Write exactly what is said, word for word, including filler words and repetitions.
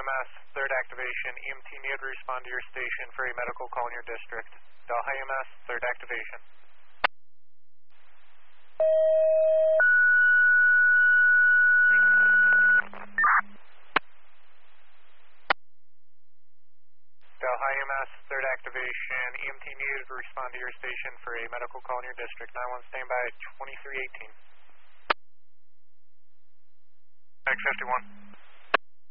M S, third activation, E M T needed to respond to your station for a medical call in your district. Delhi M S, third activation. Delhi M S, third activation, E M T needed to respond to your station for a medical call in your district. nine one standby, twenty-three eighteen. X fifty-one.